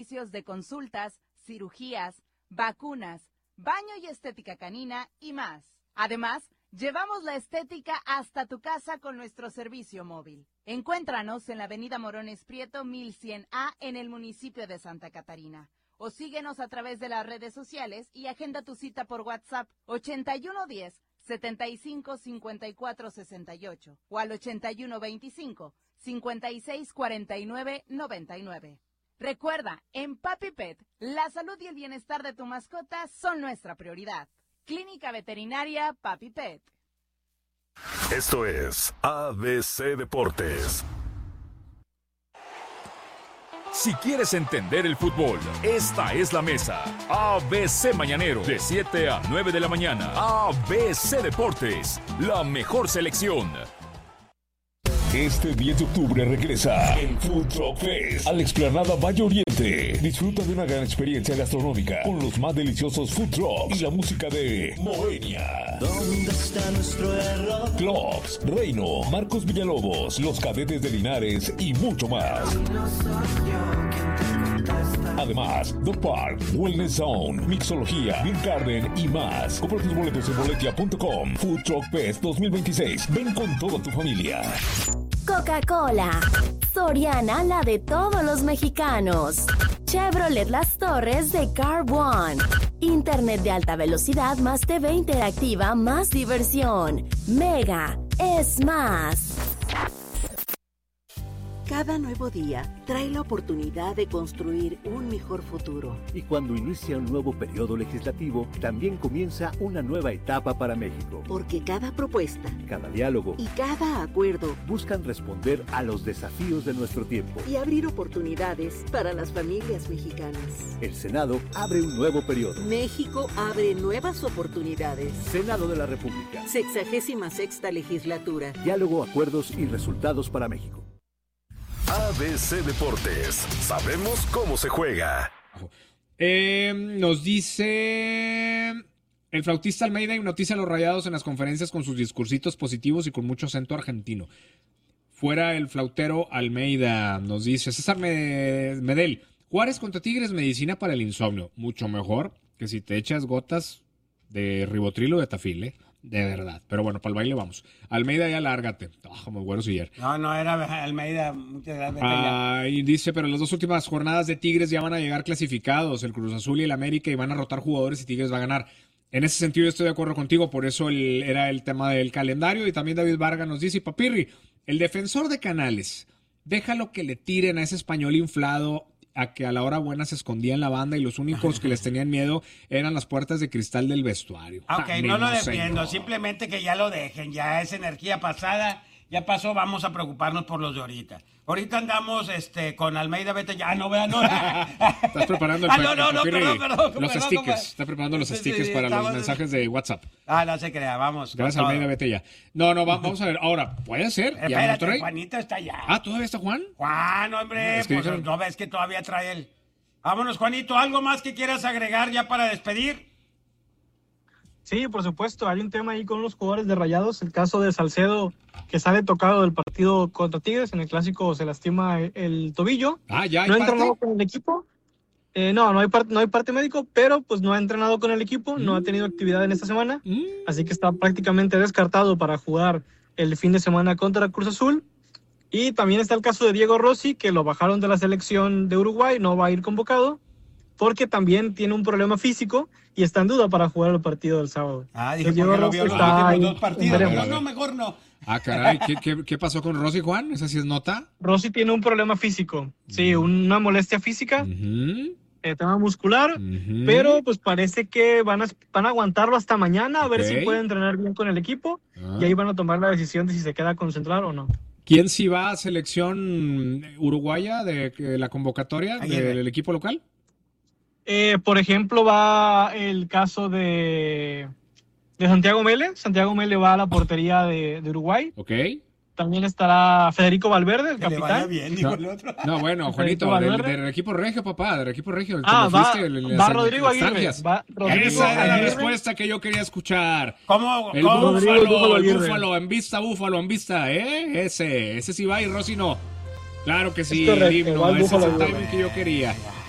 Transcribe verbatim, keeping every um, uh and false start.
Servicios de consultas, cirugías, vacunas, baño y estética canina y más. Además, llevamos la estética hasta tu casa con nuestro servicio móvil. Encuéntranos en la avenida Morones Prieto mil cien A en el municipio de Santa Catarina. O síguenos a través de las redes sociales y agenda tu cita por WhatsApp ochenta y uno diez, setenta y cinco, cincuenta y cuatro sesenta y ocho o al ochenta y uno veinticinco, cincuenta y seis cuarenta y nueve noventa y nueve. Recuerda, en Papi Pet, la salud y el bienestar de tu mascota son nuestra prioridad. Clínica Veterinaria Papi Pet. Esto es A B C Deportes. Si quieres entender el fútbol, esta es la mesa. A B C Mañanero, de siete a nueve de la mañana. A B C Deportes, la mejor selección. Este diez de octubre regresa el Food Truck Fest a la explanada Valle Oriente. Disfruta de una gran experiencia gastronómica con los más deliciosos food trucks y la música de Moenia. ¿Dónde está nuestro error? Clocks, Reino, Marcos Villalobos, Los Cadetes de Linares y mucho más. No soy yo quien te contesta. Además, Dog Park, Wellness Zone, Mixología, Beer Garden y más. Compra tus boletos en boletia punto com. Food Truck Fest dos mil veintiséis. Ven con toda tu familia. Coca-Cola. Soriana, la de todos los mexicanos. Chevrolet Las Torres de Car One. Internet de alta velocidad más T V interactiva más diversión. Mega es más. Cada nuevo día trae la oportunidad de construir un mejor futuro. Y cuando inicia un nuevo periodo legislativo, también comienza una nueva etapa para México. Porque cada propuesta, cada diálogo y cada acuerdo buscan responder a los desafíos de nuestro tiempo y abrir oportunidades para las familias mexicanas. El Senado abre un nuevo periodo. México abre nuevas oportunidades. Senado de la República. Sexagésima sexta legislatura. Diálogo, acuerdos y resultados para México. A B C Deportes, sabemos cómo se juega. Eh, nos dice el flautista Almeida, hipnotiza a los Rayados en las conferencias con sus discursitos positivos y con mucho acento argentino. Fuera el flautero Almeida, nos dice César Medel. Juárez contra Tigres, medicina para el insomnio. Mucho mejor que si te echas gotas de ribotril o de tafil, ¿eh? De verdad. Pero bueno, para el baile vamos. Almeida, ya lárgate. Oh, como güero siller. No, no, era Almeida. Muchas gracias. Ah, y dice, pero las dos últimas jornadas de Tigres ya van a llegar clasificados. El Cruz Azul y el América, y van a rotar jugadores y Tigres va a ganar. En ese sentido estoy de acuerdo contigo. Por eso el, era el tema del calendario. Y también David Vargas nos dice, Papirri, el defensor de Canales, déjalo que le tiren a ese español inflado, a que a la hora buena se escondía en la banda y los únicos que les tenían miedo eran las puertas de cristal del vestuario. Ok, ah, no lo no defiendo, señor. Simplemente que ya lo dejen, ya es energía pasada, ya pasó, vamos a preocuparnos por los de ahorita. Ahorita andamos este con Almeida, vete ya, no vean, no. Estás preparando el, ah, no, no, no, el, perdón, perdón, los perdón, stickers, perdón. está preparando los Sí, stickers sí, para estamos... los mensajes de WhatsApp. Ah, no se crea, vamos. Gracias, Almeida, vete ya. No, no, va, vamos a ver, ahora, puede ser. Espérate, ¿Ya Monterrey? Juanito está allá. Ah, ¿todavía está Juan? Juan, hombre, es que pues dijeron... no ves que todavía trae él. Vámonos, Juanito, ¿algo más que quieras agregar ya para despedir? Sí, por supuesto, hay un tema ahí con los jugadores de Rayados, el caso de Salcedo, que sale tocado del partido contra Tigres, en el clásico se lastima el, el tobillo. Ah, ya, ¿hay no ha parte? entrenado con el equipo, eh, no, no hay, part, no hay parte médico, pero pues no ha entrenado con el equipo, mm. no ha tenido actividad en esta semana, mm. así que está prácticamente descartado para jugar el fin de semana contra Cruz Azul. Y también está el caso de Diego Rossi, que lo bajaron de la selección de Uruguay, no va a ir convocado, porque también tiene un problema físico y está en duda para jugar el partido del sábado. Ah, dije, Diego Rossi lo vio está los dos partidos. No, no, mejor no. Ah, caray, ¿qué, qué, ¿qué pasó con Rossi, Juan? ¿Esa sí es nota? Rossi tiene un problema físico, sí, una molestia física, uh-huh. eh, tema muscular, uh-huh. pero pues parece que van a, van a aguantarlo hasta mañana, a okay. ver si puede entrenar bien con el equipo, uh-huh. y ahí van a tomar la decisión de si se queda concentrado o no. ¿Quién sí va a selección uruguaya de, de la convocatoria de, del equipo local? Eh, por ejemplo, va el caso de, de Santiago Mele. Santiago Mele va a la portería de, de Uruguay. Ok. También estará Federico Valverde, el que capitán. Le vaya bien, dijo no, el otro. No, bueno, Juanito, del, del equipo regio, papá, del equipo regio. Ah, va, fuiste, va Rodrigo Aguirre. Va Rodrigo Esa era Aguirre. la respuesta que yo quería escuchar. ¿Cómo? El ¿Cómo? búfalo, Búfalo el Aguirre. búfalo, en vista, búfalo, en vista, ¿eh? Ese, ese sí va y Rossi no. Claro que sí, es correcto, el himno, ese ese es el Aguirre. timing que yo quería.